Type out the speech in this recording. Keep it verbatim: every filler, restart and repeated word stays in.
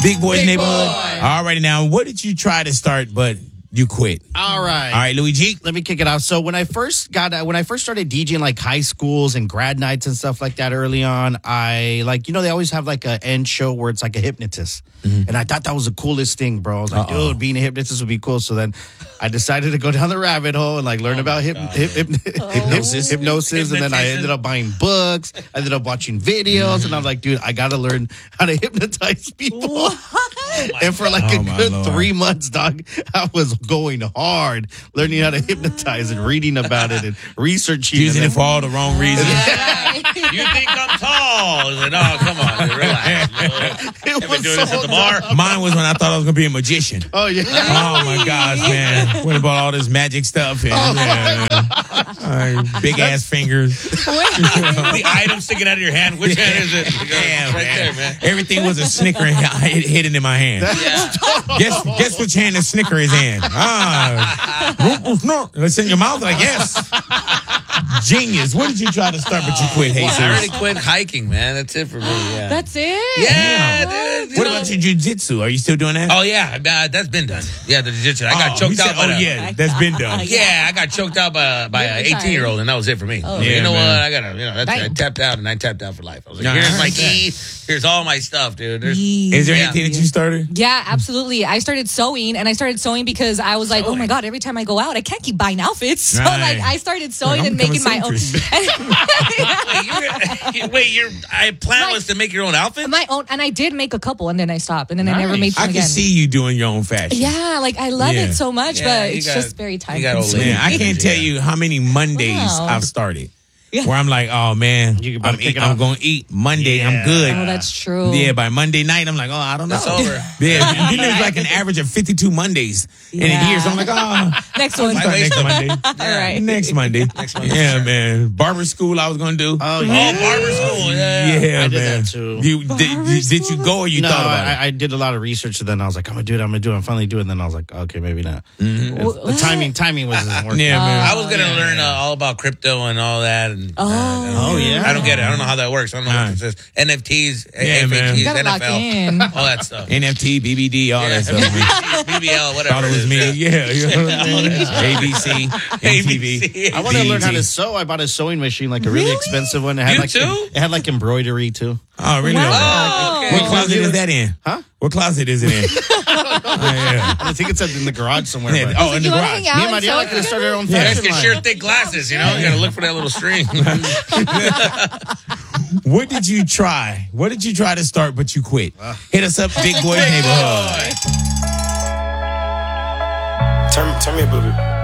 Big Boy's Big Neighborhood. Boy. All righty now, what did you try to start, but you quit? All right. All right, Louis G. Let me kick it off. So when I first got, uh, when I first started DJing like high schools and grad nights and stuff like that early on, I like, you know, they always have like a end show where it's like a hypnotist. Mm-hmm. And I thought that was the coolest thing, bro. I was like, Uh-oh. dude, being a hypnotist would be cool. So then I decided to go down the rabbit hole and like learn oh about hip, hip, hip, oh. hypnosis, hypnosis. And then I ended up buying books. I ended up watching videos. Mm-hmm. And I'm like, dude, I got to learn how to hypnotize people. Oh and for like oh a good Lord. three months, dog, I was going hard learning how to hypnotize and reading about it and researching. Using and it for all the wrong reasons. You think I'm tall? Like, no, come on, dude, relax. It I've was been doing so this at the bar. dumb. Mine was when I thought I was going to be a magician. Oh, yeah. Oh, my gosh, man. Went about all this magic stuff. And, Oh, yeah, uh, big ass fingers. The item sticking out of your hand. Which hand is it? Yeah, right man. there, man. Everything was a Snicker hidden in my hand. Yeah. Guess guess which hand the Snicker is in. Ah, it's in your mouth. Like yes, genius. What did you try to start, but you quit? Hey, I already quit hiking, man. That's it for me. Yeah. That's it? Yeah, dude. You What know. about your jujitsu? Are you still doing that? Oh yeah, uh, that's been done. Yeah, the jiu-jitsu. I got Oh, choked he said, out by Oh the, yeah, that's been done. Yeah, I got choked out by by an eighteen year old, and that was it for me. Oh. You Yeah, know man. what? I gotta, you know, that's I Right. tapped out, and I tapped out for life. I was like, Nah, here's I my heard key. Here's all my stuff, dude. There's, Is there Yeah. anything that you started? Yeah, absolutely. I started sewing, and I started sewing because I was like, oh my God, every time I go out, I can't keep buying outfits. So, Right. like, I started sewing I'm and making my becoming own. wait, you're, wait, your I plan My- was to make your own outfit. my own, and I did make a couple, and then I stopped, and then I never Nice. made them I can again. see you doing your own fashion. Yeah, like I love Yeah. it so much, Yeah, but you it's got- just very time you got old consuming. Man, I can't Yeah. tell you how many Mondays Wow. I've started. Yeah. Where I'm like, oh man, You about I'm, to kick eat, it I'm off? going to eat Monday. Yeah. I'm good. Oh, that's true. Yeah, by Monday night, I'm like, oh, I don't know. It's over. Yeah, you there's like an average of fifty-two Mondays in a Yeah. year. So I'm like, oh, Next one. start next Monday. All right. Next Monday. Next Monday. Yeah, man. Barber school I was going to do. Oh, Oh, yeah. barber school. Yeah. Yeah, I did man. that too. You, did, you, did you go or you no, thought about it? I, I did a lot of research, and then I was like, I'm gonna do it. I'm gonna do it. I'm finally doing it. And then I was like, okay, maybe not. Mm-hmm. It's- The timing, timing wasn't working. Yeah, man. I was gonna learn uh, all about crypto and all that. And, uh, Oh, yeah? I don't get it. I don't know how that works. I don't know Nah. what this is. N F Ts, Yeah, man. F A Ts, You gotta N F L, lock in. all that stuff. N F T, B B D, all Yeah. that stuff. Man. B B L, whatever. Thought it was is, me. yeah. Yeah, you know what I'm saying? A B C, M T V. I want to learn how B E to T. sew. I bought a sewing machine, like a really, Really? expensive one. It had You like too? It had like embroidery too. Oh, really? Oh, okay. What closet is that in? Huh? What closet is it in? Oh, yeah. I think it's in the garage somewhere. Yeah, but- oh, in the You wanna garage. hang out Me and my and dad sew like to start our own Yeah. You guys fashion get line. sheer thick glasses, you know? You gotta look for that little string. What did you try? What did you try to start, but you quit? Hit us up, Big Boy's Neighborhood. Turn, turn me up a little bit.